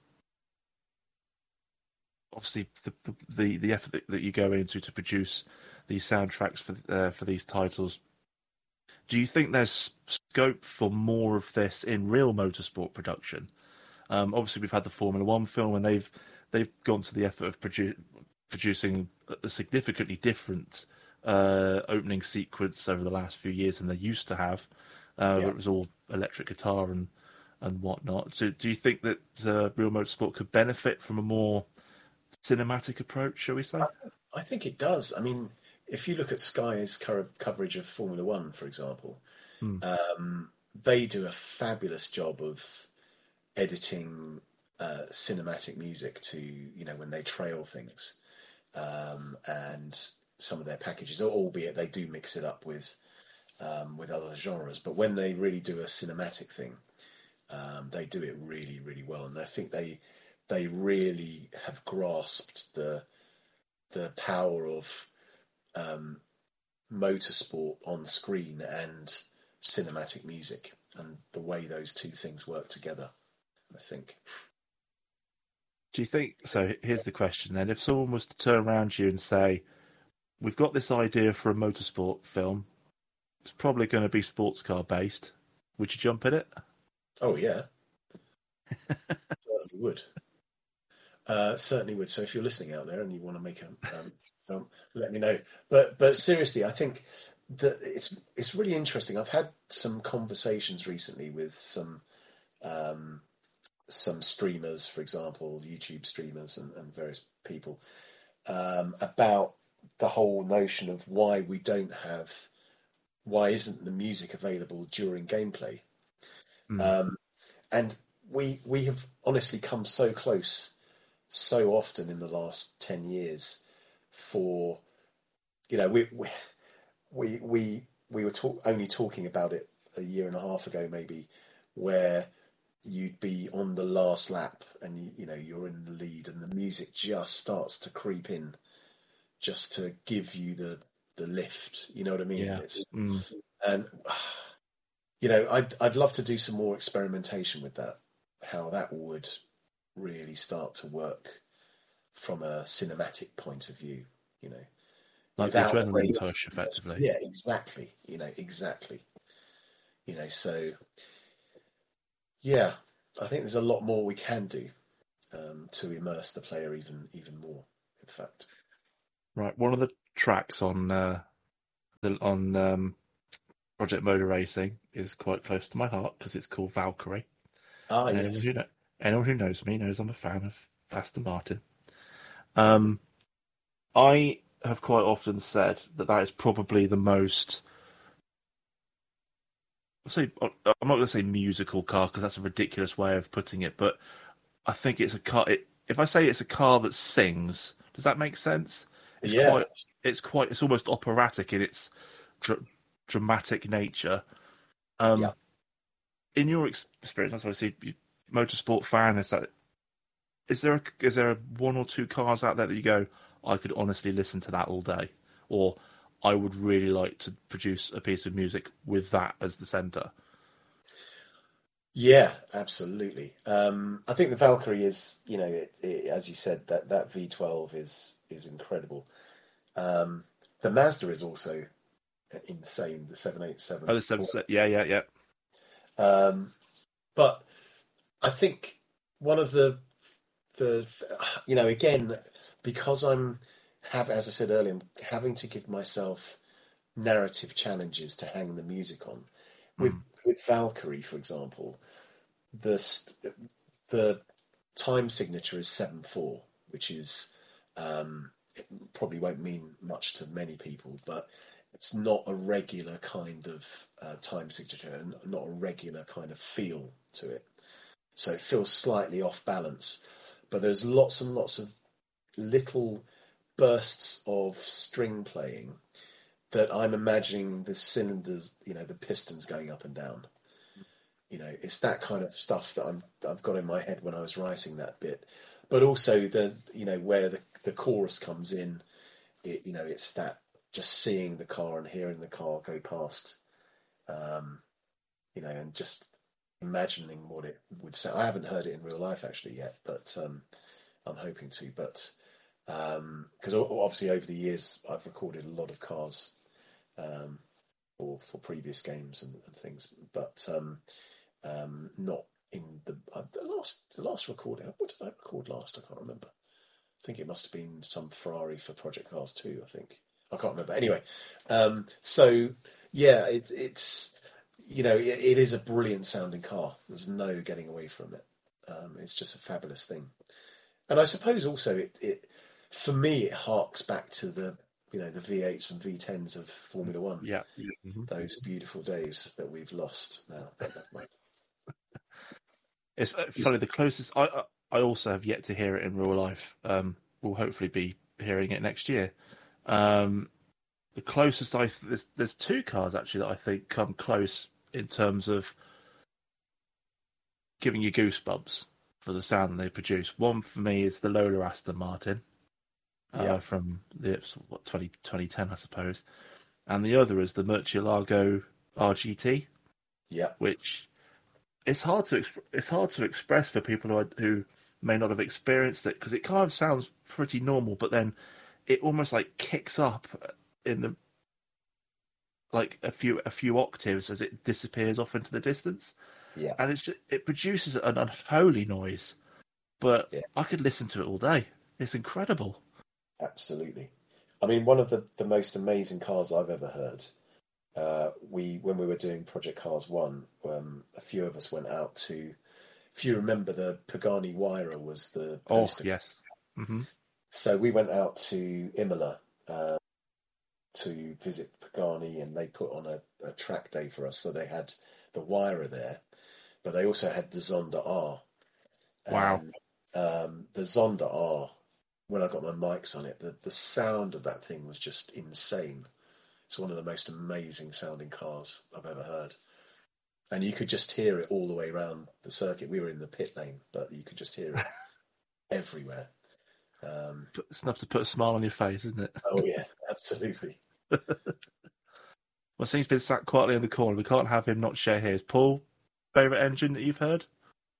obviously the the, the effort that, that you go into to produce these soundtracks for uh, for these titles, do you think there's scope for more of this in real motorsport production? Um, obviously, we've had the Formula One film, and they've they've gone to the effort of produ- producing a significantly different uh, opening sequence over the last few years than they used to have, uh, Yeah. where it was all electric guitar and and whatnot. So, do you think that uh, real motorsport could benefit from a more cinematic approach, shall we say? I, I think it does. I mean, if you look at Sky's co- coverage of Formula One, for example, Hmm. um, they do a fabulous job of editing uh, cinematic music to, you know, when they trail things, um, and some of their packages, albeit they do mix it up with um, with other genres, but when they really do a cinematic thing, um, they do it really, really well, and I think they they really have grasped the the power of um, motorsport on screen and cinematic music, and the way those two things work together, I think. Do you think so? Here's the question then: if someone was to turn around to you and say, "We've got this idea for a motorsport film. It's probably going to be sports car based. Would you jump at it?" Oh yeah, certainly would. Uh, certainly would. So if you're listening out there and you want to make a um, film, let me know. But but seriously, I think that it's it's really interesting. I've had some conversations recently with some um, some streamers, for example, YouTube streamers and, and various people, um, about the whole notion of why we don't have, why isn't the music available during gameplay? Mm. Um, and we we have honestly come so close so often in the last ten years for, you know, we we we we, we were talk, only talking about it a year and a half ago maybe, where you'd be on the last lap and you, you know, you're in the lead and the music just starts to creep in just to give you the the lift, you know what I mean? Yeah. And it's Mm. and you know, I'd I'd love to do some more experimentation with that, how that would really start to work from a cinematic point of view, you know. Like the without a adrenaline break. push, effectively. Yeah, exactly. You know, exactly. You know, so yeah, I think there's a lot more we can do um, to immerse the player even even more. In fact, Right. One of the tracks on uh, the, on um, Project Motor Racing is quite close to my heart because it's called Valkyrie. ah, And anyone yes, who know, anyone who knows me knows I'm a fan of Aston Martin. Um, I have quite often said that that is probably the most. I'll say I'm not going to say musical car because that's a ridiculous way of putting it, but I think it's a car. It, if I say it's a car that sings, does that make sense? It's yeah, quite. It's quite. It's almost operatic in its dr- dramatic nature. yeah. Um, in your ex- experience, that's obviously you- motorsport fan. Is that is there a, is there a one or two cars out there that you go, I could honestly listen to that all day, or I would really like to produce a piece of music with that as the center? Yeah, absolutely. Um, I think the Valkyrie is, you know, it, it, as you said, that, that V twelve is is incredible. Um, the Mazda is also insane. The seven Oh, eighty-seven, the seven, also. yeah, yeah, yeah. Um, but I think one of the the you know again because I'm have as I said earlier, I'm having to give myself narrative challenges to hang the music on. With Mm. with Valkyrie, for example, the the time signature is seven four, which is um, it probably won't mean much to many people, but it's not a regular kind of uh, time signature and not a regular kind of feel to it. So it feels slightly off balance, but there's lots and lots of little bursts of string playing that I'm imagining the cylinders, you know, the pistons going up and down. You know, it's that kind of stuff that I'm I've got in my head when I was writing that bit. But also the you know where the the chorus comes in, it, you know, it's that just seeing the car and hearing the car go past, um, you know, and just imagining what it would sound. I haven't heard it in real life actually yet, but um, I'm hoping to. But because um, obviously over the years I've recorded a lot of cars um, for for previous games and, and things, but um, um, not in the, uh, the last the last recording. What did I record last? I can't remember. I think it must have been some Ferrari for Project Cars two. I think I can't remember. Anyway, um, so yeah, it, it's you know it, it is a brilliant sounding car. There's no getting away from it. Um, it's just a fabulous thing, and I suppose also it, it for me it harks back to the you know the V eights and V tens of Formula One. Yeah. Mm-hmm. Those beautiful days that we've lost now. But never mind. It's funny. The closest I I also have yet to hear it in real life. Um, we'll hopefully be hearing it next year. Um, the closest I there's there's two cars actually that I think come close in terms of giving you goosebumps for the sound they produce. One for me is the Lola Aston Martin uh, Yeah. from the what twenty, twenty ten, I suppose, and the other is the Murcielago R G T, Yeah. which it's hard to exp- it's hard to express for people who, are, who may not have experienced it because it kind of sounds pretty normal, but then it almost like kicks up in the like a few a few octaves as it disappears off into the distance, Yeah. and it's just, it produces an unholy noise. But Yeah. I could listen to it all day. It's incredible. Absolutely. I mean, one of the, the most amazing cars I've ever heard. Uh, we when we were doing Project Cars One, um, a few of us went out to. If you remember, the Pagani Huayra was the Oh poster. yes. Mm-hmm. So we went out to Imola uh, to visit Pagani, and they put on a, a track day for us. So they had the Huayra there, but they also had the Zonda R. Wow. And um, the Zonda R, when I got my mics on it, the, the sound of that thing was just insane. It's one of the most amazing sounding cars I've ever heard. And you could just hear it all the way around the circuit. We were in the pit lane, but you could just hear it everywhere. Um, It's enough to put a smile on your face, isn't it? oh, yeah, absolutely. Well, Steve's been sat quietly in the corner. We can't have him not share his. Paul, favourite engine that you've heard?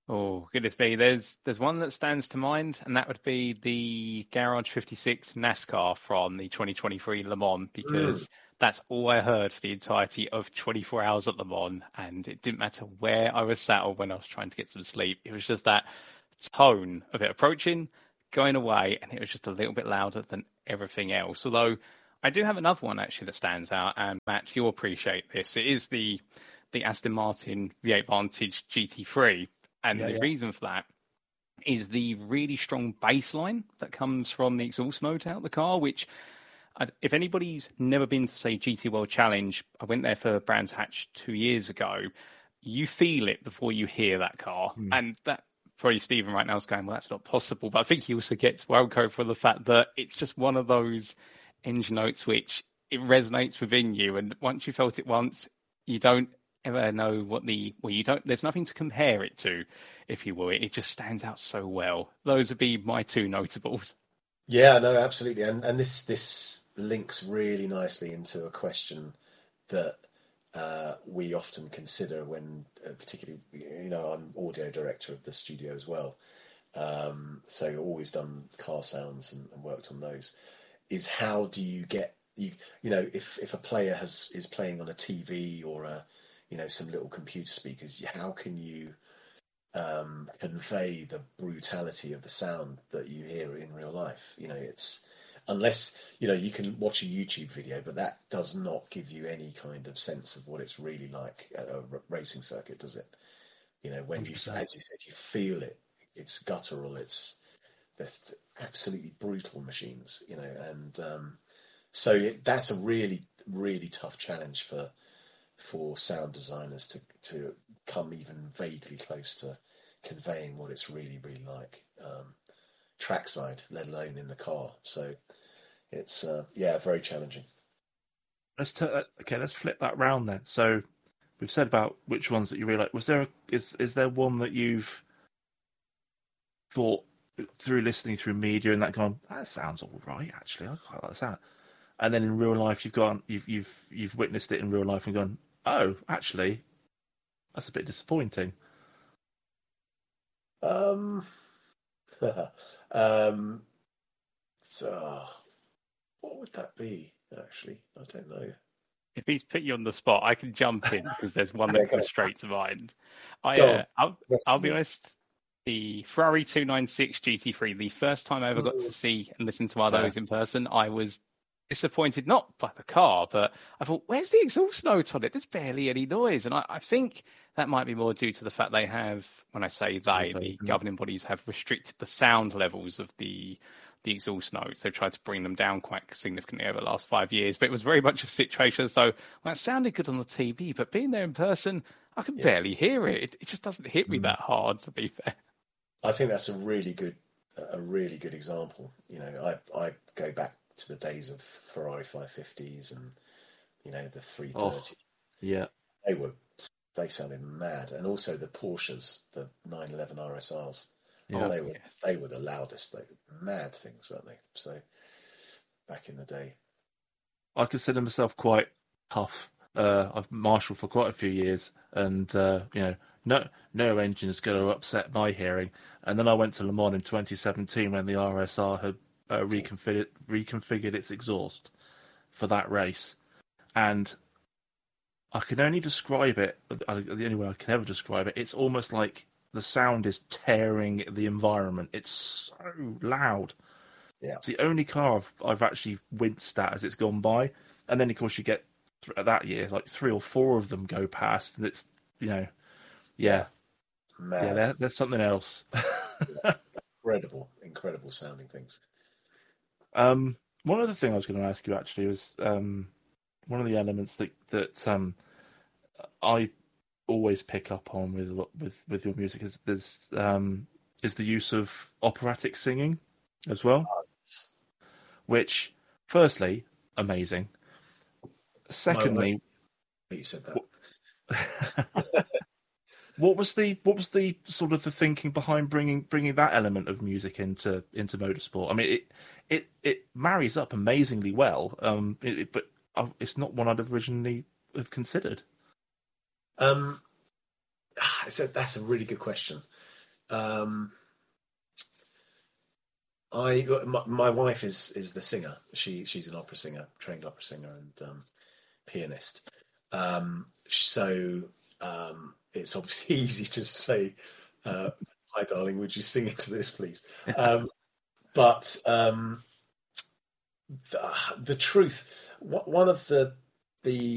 Oh, goodness me. There's there's one that stands to mind, and that would be the Garage fifty-six NASCAR from the twenty twenty-three Le Mans, because Mm. that's all I heard for the entirety of twenty-four hours at Le Mans, and it didn't matter where I was sat or when I was trying to get some sleep. It was just that tone of it approaching, going away, and it was just a little bit louder than everything else. Although I do have another one actually that stands out, and Matt, you'll appreciate this. It is the the Aston Martin V eight Vantage G T three. And Yeah, the yeah. reason for that is the really strong bass line that comes from the exhaust note out the car, which, if anybody's never been to, say, G T World Challenge, I went there for Brands Hatch two years ago, you feel it before you hear that car. Mm. And that, probably Stephen right now is going, well, that's not possible. But I think he also gets Wellco for the fact that it's just one of those engine notes which it resonates within you. And once you felt it once, you don't ever know what the well you don't there's nothing to compare it to, if you will. It, it just stands out so well. Those would be my two notables. Yeah, no, absolutely. And and this this links really nicely into a question that uh, we often consider when, uh, particularly, you know, I'm audio director of the studio as well. Um, so always done car sounds and, and worked on those. Is how do you get you you know if if a player has is playing on a T V or a you know, some little computer speakers, how can you um, convey the brutality of the sound that you hear in real life? You know, it's, unless, you know, you can watch a YouTube video, but that does not give you any kind of sense of what it's really like at a r- racing circuit, does it? You know, when you, one hundred percent. as you said, you feel it, it's guttural, it's, there's absolutely brutal machines, you know, and um, so it, that's a really, really tough challenge for, for sound designers to to come even vaguely close to conveying what it's really, really like um, trackside, let alone in the car. So it's uh, yeah, very challenging. Let's t- okay. Let's flip that round then. So we've said about which ones that you really like. Was there a, is is there one that you've thought through listening through media and that gone, that sounds all right actually, I quite like the sound, and then in real life you've gone you've you've you've witnessed it in real life and gone, oh, actually, that's a bit disappointing. Um, um, so what would that be? Actually, I don't know. If he's put you on the spot, I can jump in because there's one Yeah, that go comes on. straight to mind. I, Go uh, on. I'll, Rest I'll of be me. honest. The Ferrari two ninety-six G T three, the first time I ever got to see and listen to one of Yeah. those in person, I was disappointed, not by the car, but I thought, where's the exhaust note on it? There's barely any noise. And I, I think that might be more due to the fact they have, when I say they, the governing bodies have restricted the sound levels of the the exhaust notes. They've tried to bring them down quite significantly over the last five years. But it was very much a situation as though, well, it sounded good on the T V, but being there in person, I can Yeah. barely hear it. it. It just doesn't hit me Mm. that hard, to be fair. I think that's a really good, a really good example. You know, I I go back to the days of Ferrari five fifties and you know the three thirty. Oh, yeah. They were, they sounded mad, and also the Porsches, the nine eleven R S Rs. Yeah. they were yes. they were the loudest. They were mad things, weren't they? So back in the day, I consider myself quite tough. Uh, I've marshalled for quite a few years, and uh, you know, no no engine is going to upset my hearing. And then I went to Le Mans in twenty seventeen when the R S R had uh, reconfigured reconfigured its exhaust for that race, and I can only describe it. The only way I can ever describe it, it's almost like the sound is tearing the environment. It's so loud. yeah, It's the only car I've, I've actually winced at as it's gone by. And then, of course, you get th- that year, like three or four of them go past, and it's, you know, yeah, mad, yeah, there, there's something else. incredible, incredible sounding things. um, one other thing I was going to ask you actually was um, one of the elements that that um, I always pick up on with with with your music is there's um, is the use of operatic singing as well. Which, firstly, amazing. Secondly, You said that. what was the what was the sort of the thinking behind bringing bringing that element of music into into motorsport? I mean, it it it marries up amazingly well, um, it, it, but it's not one I'd originally have considered. Um, so that's a really good question. Um, I my, my wife is is the singer. She she's an opera singer, trained opera singer and um, pianist. Um, so um, it's obviously easy to say, uh, "Hi, darling, would you sing into this, please?" Um, but um, the, the truth, one of the the